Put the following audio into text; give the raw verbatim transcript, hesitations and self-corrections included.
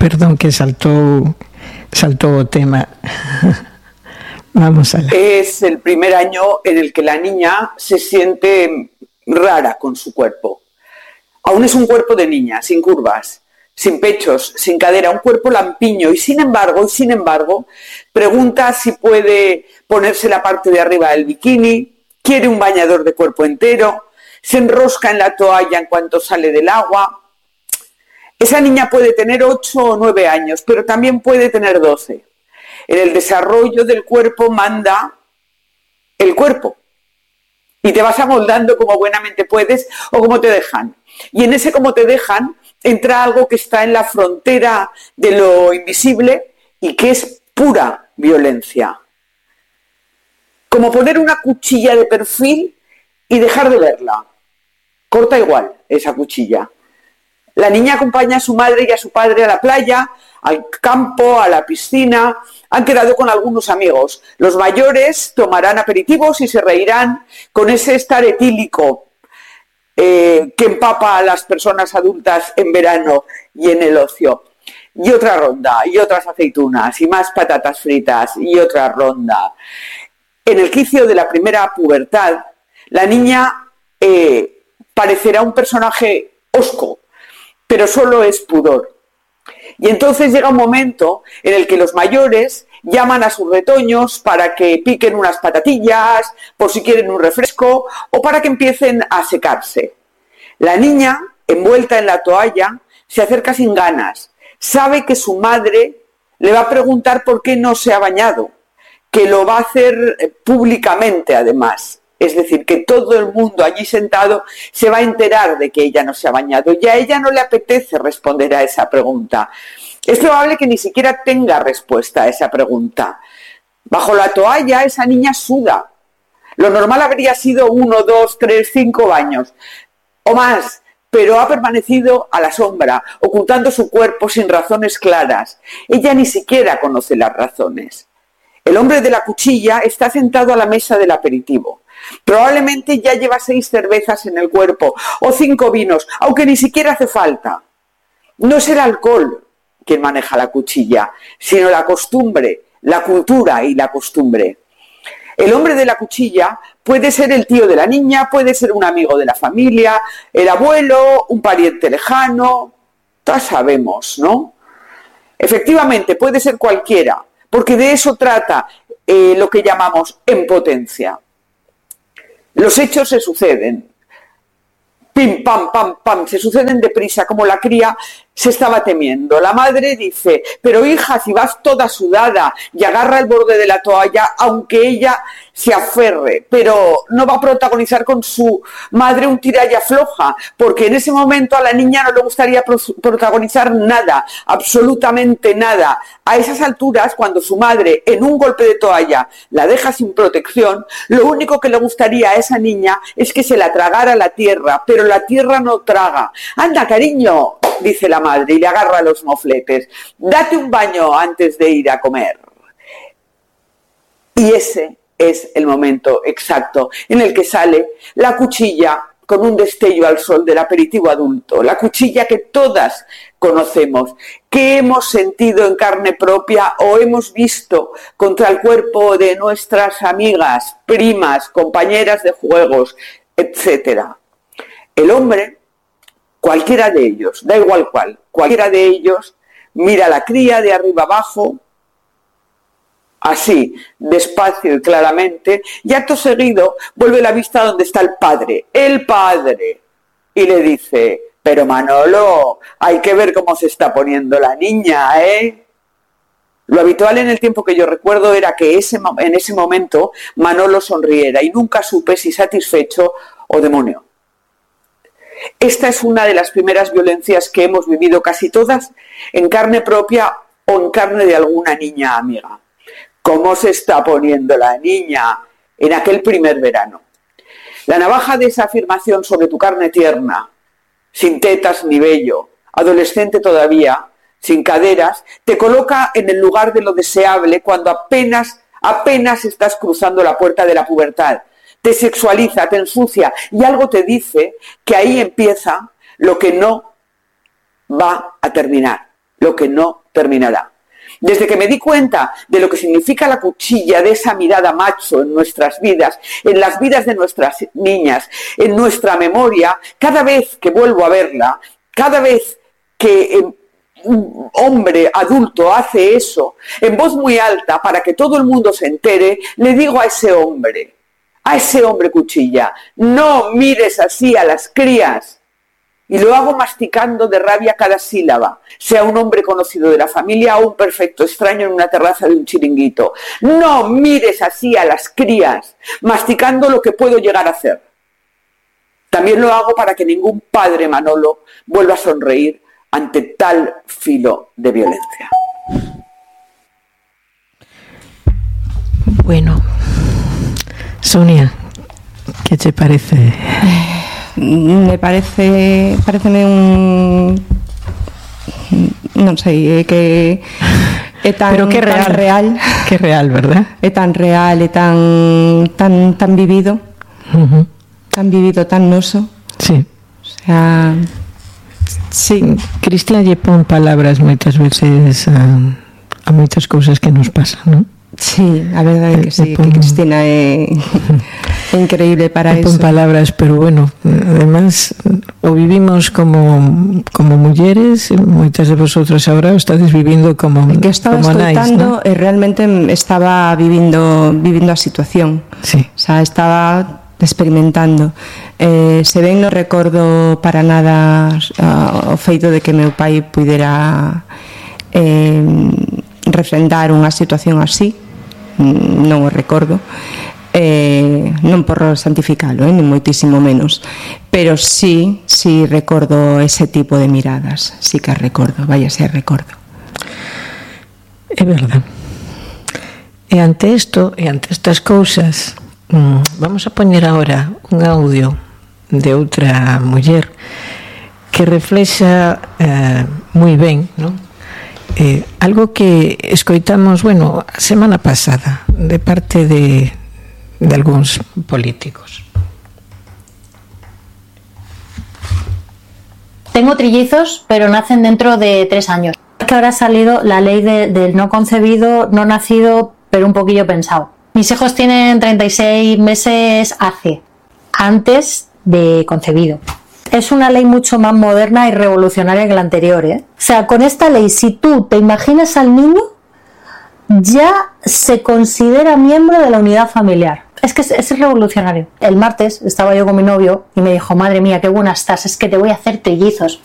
perdón que saltó, saltó o tema. Vamos a la... Es el primer año en el que la niña se siente rara con su cuerpo. Aún es un cuerpo de niña, sin curvas, sin pechos, sin cadera, un cuerpo lampiño, y sin embargo, y sin embargo, pregunta si puede ponerse la parte de arriba del bikini, quiere un bañador de cuerpo entero, se enrosca en la toalla en cuanto sale del agua. Esa niña puede tener ocho o nueve años, pero también puede tener doce. En el desarrollo del cuerpo manda el cuerpo. Y te vas amoldando como buenamente puedes o como te dejan. Y en ese como te dejan entra algo que está en la frontera de lo invisible y que es pura violencia. Como poner una cuchilla de perfil y dejar de verla. Corta igual esa cuchilla. La niña acompaña a su madre y a su padre a la playa, al campo, a la piscina. Han quedado con algunos amigos. Los mayores tomarán aperitivos y se reirán con ese estar etílico eh, que empapa a las personas adultas en verano y en el ocio. Y otra ronda, y otras aceitunas, y más patatas fritas, y otra ronda. En el quicio de la primera pubertad, la niña eh, parecerá un personaje hosco, pero solo es pudor. Y entonces llega un momento en el que los mayores llaman a sus retoños para que piquen unas patatillas, por si quieren un refresco, o para que empiecen a secarse. La niña, envuelta en la toalla, se acerca sin ganas. Sabe que su madre le va a preguntar por qué no se ha bañado, que lo va a hacer públicamente además. Es decir, que todo el mundo allí sentado se va a enterar de que ella no se ha bañado y a ella no le apetece responder a esa pregunta. Es probable que ni siquiera tenga respuesta a esa pregunta. Bajo la toalla esa niña suda. Lo normal habría sido uno, dos, tres, cinco baños o más, pero ha permanecido a la sombra, ocultando su cuerpo sin razones claras. Ella ni siquiera conoce las razones. El hombre de la cuchilla está sentado a la mesa del aperitivo. Probablemente ya lleva seis cervezas en el cuerpo o cinco vinos, aunque ni siquiera hace falta. No es el alcohol quien maneja la cuchilla, sino la costumbre, la cultura y la costumbre. El hombre de la cuchilla puede ser el tío de la niña, puede ser un amigo de la familia, el abuelo, un pariente lejano, todos sabemos, ¿no? Efectivamente, puede ser cualquiera, porque de eso trata eh, lo que llamamos en potencia. Los hechos se suceden, pim, pam, pam, pam, se suceden deprisa, como la cría se estaba temiendo. La madre dice, pero hija, si vas toda sudada, y agarra el borde de la toalla, aunque ella se aferre, pero no va a protagonizar con su madre un tira y afloja, porque en ese momento a la niña no le gustaría pro- protagonizar nada, absolutamente nada. A esas alturas, cuando su madre, en un golpe de toalla, la deja sin protección, lo único que le gustaría a esa niña es que se la tragara la tierra, pero la tierra no traga. Anda, cariño, dice la madre y le agarra los mofletes, date un baño antes de ir a comer. Y ese es el momento exacto en el que sale la cuchilla con un destello al sol del aperitivo adulto, la cuchilla que todas conocemos, que hemos sentido en carne propia o hemos visto contra el cuerpo de nuestras amigas, primas, compañeras de juegos, etcétera. El hombre, cualquiera de ellos, da igual cuál, cualquiera de ellos, mira a la cría de arriba abajo, así, despacio y claramente, y acto seguido vuelve la vista donde está el padre, el padre, y le dice, pero Manolo, hay que ver cómo se está poniendo la niña, ¿eh? Lo habitual en el tiempo que yo recuerdo era que ese, en ese momento Manolo sonriera y nunca supe si satisfecho o demonio. Esta es una de las primeras violencias que hemos vivido casi todas en carne propia o en carne de alguna niña amiga. ¿Cómo se está poniendo la niña en aquel primer verano? La navaja de esa afirmación sobre tu carne tierna, sin tetas ni vello, adolescente todavía, sin caderas, te coloca en el lugar de lo deseable cuando apenas, apenas estás cruzando la puerta de la pubertad. Te sexualiza, te ensucia y algo te dice que ahí empieza lo que no va a terminar. lo que no terminará. Desde que me di cuenta de lo que significa la cuchilla, de esa mirada macho en nuestras vidas, en las vidas de nuestras niñas, en nuestra memoria, cada vez que vuelvo a verla, cada vez que eh, un hombre adulto hace eso, en voz muy alta, para que todo el mundo se entere, le digo a ese hombre, a ese hombre cuchilla, no mires así a las crías. Y lo hago masticando de rabia cada sílaba, sea un hombre conocido de la familia o un perfecto extraño en una terraza de un chiringuito. No mires así a las crías, masticando lo que puedo llegar a hacer. También lo hago para que ningún padre Manolo vuelva a sonreír ante tal filo de violencia. Bueno, Sonia, ¿qué te parece? Me parece, pareceme un, non sei, é que é tan, pero que real, tan real, que real, verdad? É tan real, é tan tan tan vivido, uh-huh. tan vivido, tan noso. Sí. O sea, sí. Cristina lle pon palabras moitas veces a, a moitas cousas que nos pasan, non? Sí, a verdade é que sí, que Cristina é, é increíble para eso. Pon palabras, pero bueno, además o vivimos como como mulleres, moitas de vosotras ahora o estades vivindo como é que estaba como escoitando, nais, ¿no? E realmente estaba vivindo vivindo a situación. Sí. O sea, estaba experimentando. Eh, se ben non recordo para nada uh, o feito de que meu pai pudera eh, refrendar unha situación así, non o recordo, eh, non por santificalo, eh, ni moitísimo menos, pero sí, sí recordo ese tipo de miradas, sí que recordo, vaya se recordo. É verdad. E ante isto, e ante estas cousas, vamos a poñer agora un audio de outra muller que reflexa eh, moi ben, non? Eh, algo que escoitamos, bueno, a semana pasada de parte de, de algúns políticos. Tengo trillizos, pero nacen dentro de tres años. Es que ahora ha salido la ley de, del no concebido, no nacido, pero un poquillo pensado. Mis hijos tienen treinta y seis meses hace, antes de concebido. Es una ley mucho más moderna y revolucionaria que la anterior, ¿eh? O sea, con esta ley, si tú te imaginas al niño, ya se considera miembro de la unidad familiar. Es que es, es revolucionario. El martes estaba yo con mi novio y me dijo, madre mía, qué buena estás, es que te voy a hacer trillizos.